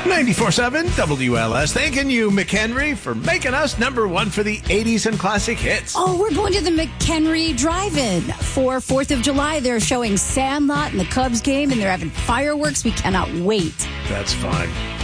94.7 WLS. Thanking you, McHenry, for making us number one for the 80s and classic hits. Oh, we're going to the McHenry Drive-In for 4th of July. They're showing Sandlot and the Cubs game, and they're having fireworks. We cannot wait. That's fun.